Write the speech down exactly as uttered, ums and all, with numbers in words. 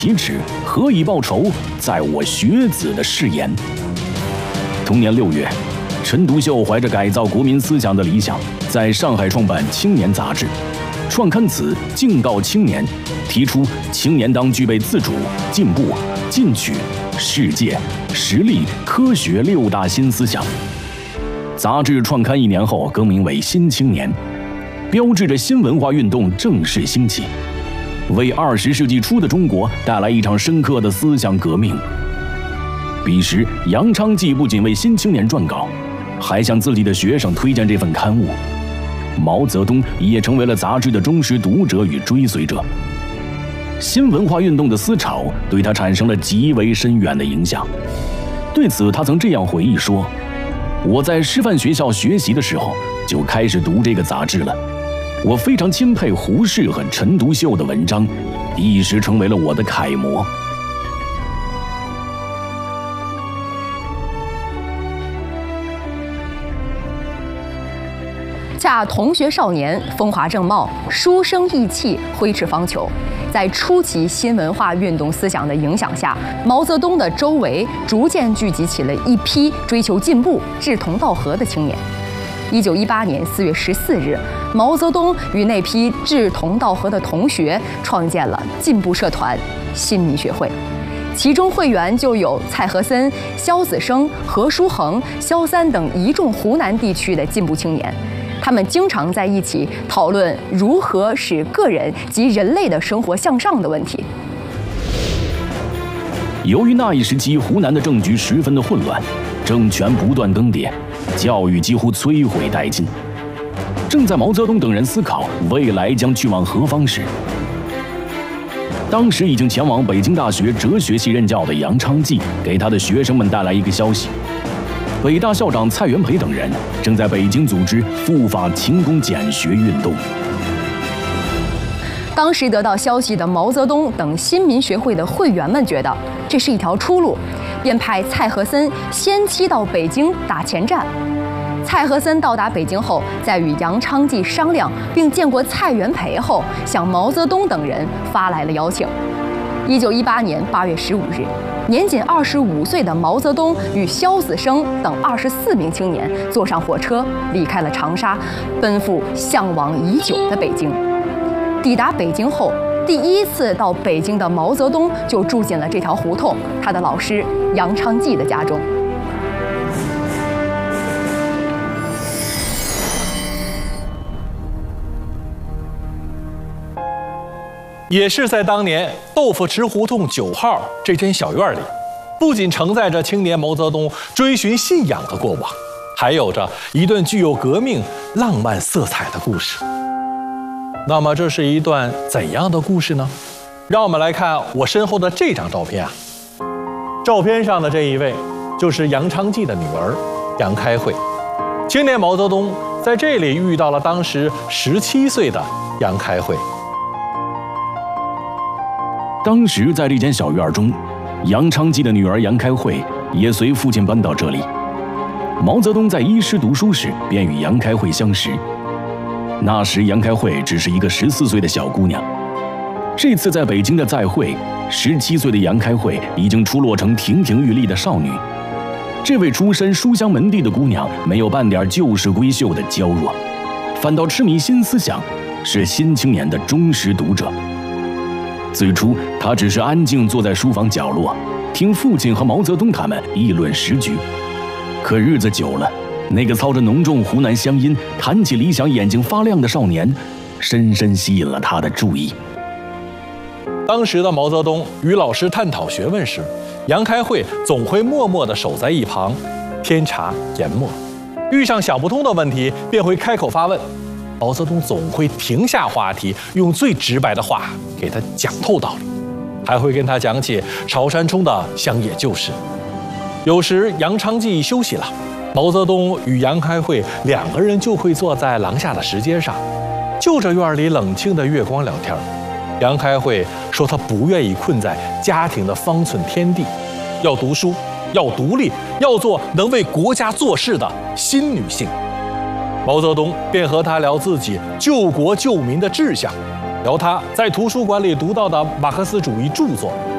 启齿，何以报仇？在我学子的誓言。同年六月，陈独秀怀着改造国民思想的理想，在上海创办《青年》杂志，创刊词敬告青年，提出青年当具备自主、进步、进取、世界、实力、科学六大新思想。杂志创刊一年后更名为《新青年》，标志着新文化运动正式兴起，为二十世纪初的中国带来一场深刻的思想革命。彼时，杨昌济不仅为《新青年》撰稿，还向自己的学生推荐这份刊物。毛泽东也成为了杂志的忠实读者与追随者。新文化运动的思潮对他产生了极为深远的影响。对此，他曾这样回忆说：“我在师范学校学习的时候就开始读这个杂志了。我非常钦佩胡适和陈独秀的文章，一时成为了我的楷模。” 恰同学少年，风华正茂，书生意气，挥斥方遒。在初期新文化运动思想的影响下，毛泽东的周围逐渐聚集起了一批追求进步、志同道合的青年。一九一八年四月十四日，毛泽东与那批志同道合的同学创建了进步社团——新民学会，其中会员就有蔡和森、萧子升、何叔衡、萧三等一众湖南地区的进步青年。他们经常在一起讨论如何使个人及人类的生活向上的问题。 由于那一时期湖南的政局十分的混乱，政权不断更迭，教育几乎摧毁殆尽。正在毛泽东等人思考未来将去往何方时，当时已经前往北京大学哲学系任教的杨昌济给他的学生们带来一个消息：北大校长蔡元培等人正在北京组织赴法勤工俭学运动。 当时得到消息的毛泽东等新民学会的会员们觉得这是一条出路，便派蔡和森先期到北京打前站。蔡和森到达北京后，在与杨昌济商量并见过蔡元培后，向毛泽东等人发来了邀请。一九一八年八月十五日，年仅二十五岁的毛泽东与萧子升等二十四名青年坐上火车，离开了长沙，奔赴向往已久的北京。抵达北京后，第一次到北京的毛泽东就住进了这条胡同他的老师杨昌济的家中。 也是在当年豆腐池胡同九号这间小院里，不仅承载着青年毛泽东追寻信仰的过往，还有着一段具有革命浪漫色彩的故事。那么这是一段怎样的故事呢？让我们来看我身后的这张照片啊。照片上的这一位就是杨昌济的女儿杨开慧。青年毛泽东在这里遇到了当时十七岁的杨开慧。 当时在这间小院中，杨昌济的女儿杨开慧也随父亲搬到这里。毛泽东在医师读书时便与杨开慧相识。那时杨开慧只是一个十四岁的小姑娘。这次在北京的再会，十七岁的杨开慧已经出落成亭亭玉立的少女。这位出身书香门第的姑娘没有半点旧式闺秀的娇弱，反倒痴迷新思想，是新青年的忠实读者。最初，他只是安静坐在书房角落，听父亲和毛泽东他们议论时局。可日子久了，那个操着浓重湖南乡音、谈起理想眼睛发亮的少年，深深吸引了他的注意。 当时的毛泽东与老师探讨学问时，杨开慧总会默默地守在一旁，添茶研墨。遇上想不通的问题，便会开口发问。毛泽东总会停下话题，用最直白的话给他讲透道理，还会跟他讲起潮山冲的乡野旧事。有时杨昌济休息了，毛泽东与杨开慧两个人就会坐在廊下的石阶上，就着院里冷清的月光聊天。杨开慧说她不愿意困在家庭的方寸天地，要读书，要独立，要做能为国家做事的新女性。毛泽东便和他聊自己救国救民的志向，聊他在图书馆里读到的马克思主义著作，